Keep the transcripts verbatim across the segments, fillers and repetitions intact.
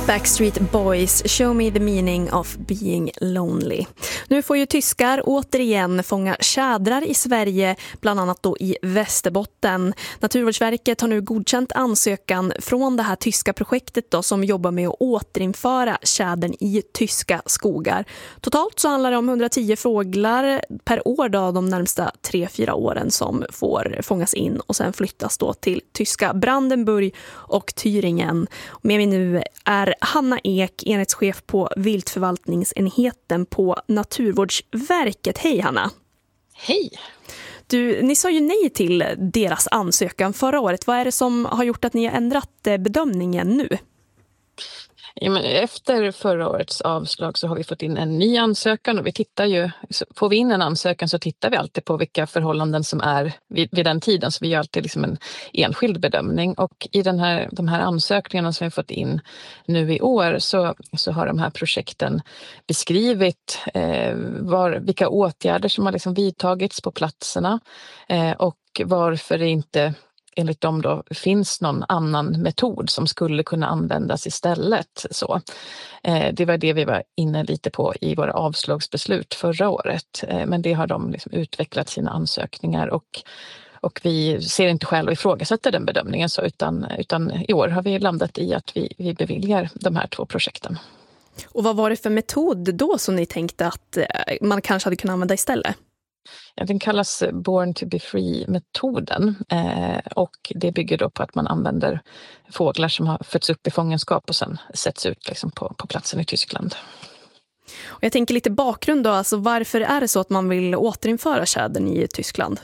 Backstreet Boys, Show Me the Meaning of Being Lonely. Nu får ju tyskar återigen fånga tjädrar i Sverige, bland annat då i Västerbotten. Naturvårdsverket har nu godkänt ansökan från det här tyska projektet då, som jobbar med att återinföra tjädern i tyska skogar. Totalt så handlar det om hundratio fåglar per år då, de närmsta tre fyra åren som får fångas in och sen flyttas då till tyska Brandenburg och Thüringen. Med mig nu är Hanna Ek, enhetschef på viltförvaltningsenheten på Naturvårdsverket. Hej Hanna! Hej! Du, ni sa ju nej till deras ansökan förra året. Vad är det som har gjort att ni har ändrat bedömningen nu? Ja, men efter förra årets avslag så har vi fått in en ny ansökan och vi tittar ju, får vi in en ansökan så tittar vi alltid på vilka förhållanden som är vid, vid den tiden, så vi gör alltid liksom en enskild bedömning, och i den här, de här ansökningarna som vi fått in nu i år så, så har de här projekten beskrivit eh, var, vilka åtgärder som har liksom vidtagits på platserna eh, och varför det inte enligt dem då finns någon annan metod som skulle kunna användas istället. Så, eh, det var det vi var inne lite på i våra avslagsbeslut förra året. Eh, men det har de liksom utvecklat sina ansökningar, och, och vi ser inte skäl att ifrågasätta den bedömningen, så, utan, utan i år har vi landat i att vi, vi beviljar de här två projekten. Och vad var det för metod då som ni tänkte att man kanske hade kunnat använda istället? Ja, den kallas Born to be Free-metoden eh, och det bygger då på att man använder fåglar som har fötts upp i fångenskap och sen sätts ut liksom på, på platsen i Tyskland. Och jag tänker lite bakgrund då, alltså varför är det så att man vill återinföra tjädern i Tyskland?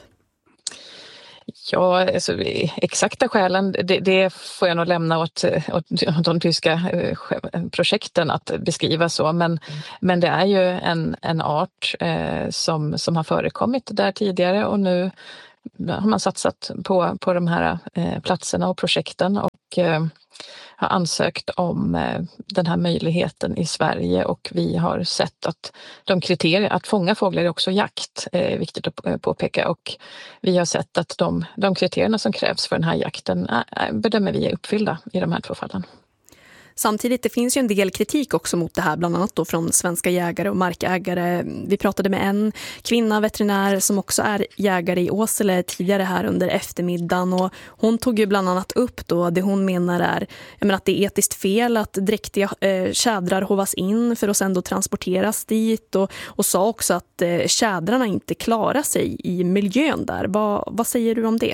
Ja, alltså, exakta skälen, det, det får jag nog lämna åt, åt de tyska eh, projekten att beskriva så. Men, men det är ju en, en art eh, som, som har förekommit där tidigare, och nu har man satsat på, på de här eh, platserna och projekten och eh, har ansökt om eh, den här möjligheten i Sverige, och vi har sett att de kriterier, att fånga fåglar är också jakt, är viktigt att påpeka, och vi har sett att de, de kriterierna som krävs för den här jakten är, bedömer vi är uppfyllda i de här två fallen. Samtidigt, det finns ju en del kritik också mot det här, bland annat då från svenska jägare och markägare. Vi pratade med en kvinna, veterinär, som också är jägare i Åsele tidigare här under eftermiddagen, och hon tog ju bland annat upp då det hon menar är, jag menar, att det är etiskt fel att dräktiga eh, tjädrar hovas in för att sedan då transporteras dit, och, och sa också att eh, tjädrarna inte klarar sig i miljön där. Va, vad säger du om det?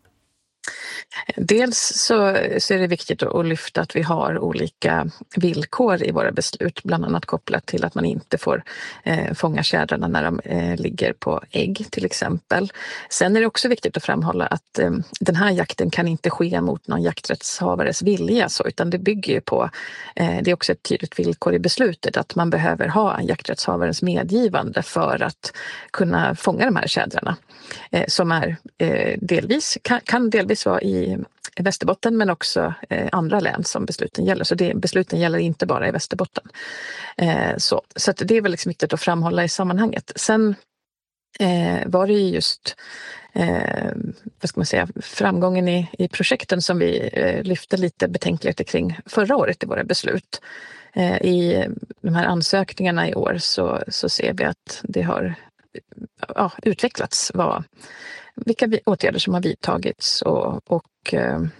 Dels så, så är det viktigt att lyfta att vi har olika villkor i våra beslut, bland annat kopplat till att man inte får eh, fånga tjädrarna när de eh, ligger på ägg till exempel. Sen är det också viktigt att framhålla att eh, den här jakten kan inte ske mot någon jakträttshavares vilja, så, utan det bygger ju på, eh, det är också ett tydligt villkor i beslutet, att man behöver ha jakträttshavarens medgivande för att kunna fånga de här tjädrarna. Eh, som är eh, delvis, kan, kan delvis vara i i Västerbotten, men också eh, andra län som besluten gäller. Så det, besluten gäller inte bara i Västerbotten. Eh, så så att det är väl liksom viktigt att framhålla i sammanhanget. Sen eh, var det ju just eh, vad ska man säga, framgången i, i projekten som vi eh, lyfte lite betänkligheter kring förra året i våra beslut. Eh, I de här ansökningarna i år så, så ser vi att det har ja, utvecklats vad vilka åtgärder som har vidtagits och, och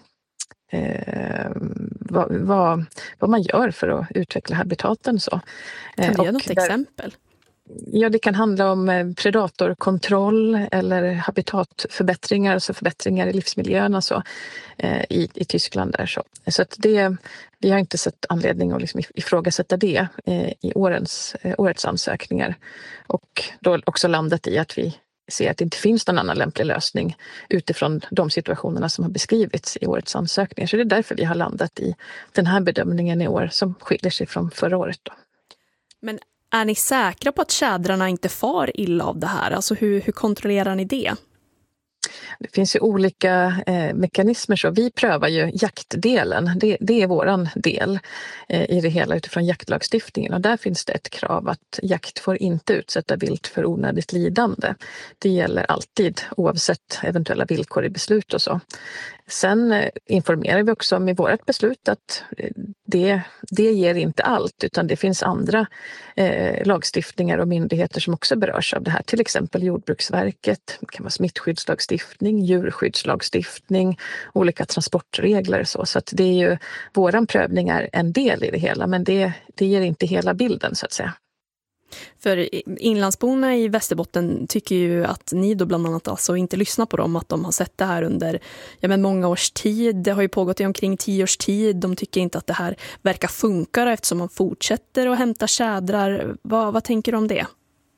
eh, vad, vad, vad man gör för att utveckla habitaten. Så. Kan du ge något där, exempel? Ja, det kan handla om predatorkontroll eller habitatförbättringar, alltså förbättringar i livsmiljön alltså, eh, i, i Tyskland. Där, så så att det, vi har inte sett anledning att liksom ifrågasätta det eh, i årens, eh, årets ansökningar, och då också landat i att vi ser att det inte finns någon annan lämplig lösning utifrån de situationerna som har beskrivits i årets ansökningar. Så det är därför vi har landat i den här bedömningen i år som skiljer sig från förra året. Då. Men är ni säkra på att tjädrarna inte far illa av det här? Alltså hur, hur kontrollerar ni det? Det finns ju olika eh, mekanismer, så vi prövar ju jaktdelen, det, det är våran del eh, i det hela utifrån jaktlagstiftningen, och där finns det ett krav att jakt får inte utsätta vilt för onödigt lidande. Det gäller alltid oavsett eventuella villkor i beslut och så. Sen eh, informerar vi också om i vårt beslut att eh, det, det ger inte allt, utan det finns andra eh, lagstiftningar och myndigheter som också berörs av det här. Till exempel Jordbruksverket, det kan vara smittskyddslagstiftning, djurskyddslagstiftning, olika transportregler. Så, så att det är ju, våran prövning är en del i det hela, men det, det ger inte hela bilden så att säga. För inlandsborna i Västerbotten tycker ju att ni då bland annat alltså inte lyssnar på dem, att de har sett det här under ja, men många års tid. Det har ju pågått i omkring tio års tid. De tycker inte att det här verkar funka eftersom man fortsätter att hämta tjädrar. Vad, vad tänker du om det?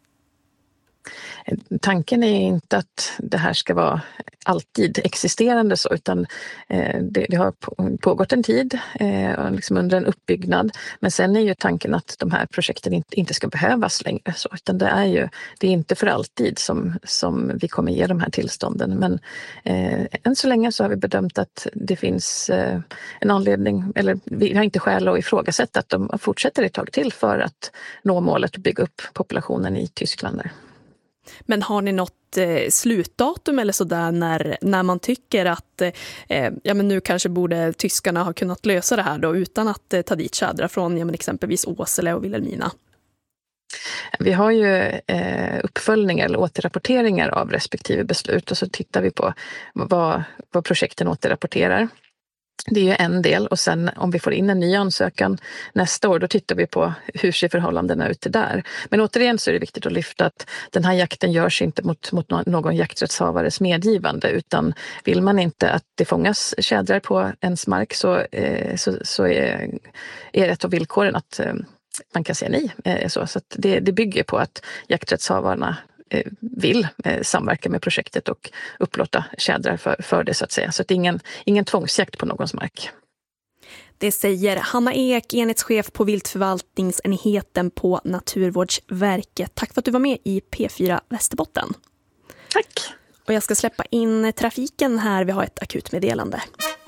Tanken är inte att det här ska vara alltid existerande så, utan eh, det, det har pågått en tid eh, liksom under en uppbyggnad, men sen är ju tanken att de här projekten inte, inte ska behövas längre så, utan det är ju det är inte för alltid som, som vi kommer ge de här tillstånden, men eh, än så länge så har vi bedömt att det finns eh, en anledning, eller vi har inte skäl att ifrågasätta att de fortsätter ett tag till för att nå målet att bygga upp populationen i Tyskland där. Men har ni något eh, slutdatum eller sådär när, när man tycker att eh, ja, men nu kanske borde tyskarna ha kunnat lösa det här då utan att eh, ta dit tjädrar från ja, men exempelvis Åsele och Vilhelmina? Vi har ju eh, uppföljningar eller återrapporteringar av respektive beslut och så tittar vi på vad, vad projekten återrapporterar. Det är ju en del, och sen om vi får in en ny ansökan nästa år, då tittar vi på hur ser förhållandena ut där. Men återigen så är det viktigt att lyfta att den här jakten görs inte mot, mot någon jakträttshavares medgivande, utan vill man inte att det fångas tjädrar på ens mark så, eh, så, så är, är ett av villkoren att eh, man kan säga nej. Eh, så så att det, det bygger på att jakträttshavarna vill samverka med projektet och upplåta tjädrar för, för det så att säga. Så att det är ingen, ingen tvångsjakt på någons mark. Det säger Hanna Ek, enhetschef på viltförvaltningsenheten på Naturvårdsverket. Tack för att du var med i P fyra Västerbotten. Tack. Och jag ska släppa in trafiken här. Vi har ett akutmeddelande.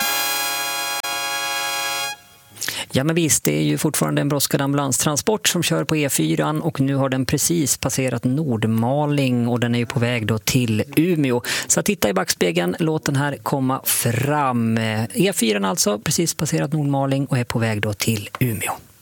Ja men visst, det är ju fortfarande en brådskad ambulanstransport som kör på E fyra och nu har den precis passerat Nordmaling och den är ju på väg då till Umeå. Så titta i backspegeln, låt den här komma fram. E fyra alltså, precis passerat Nordmaling och är på väg då till Umeå.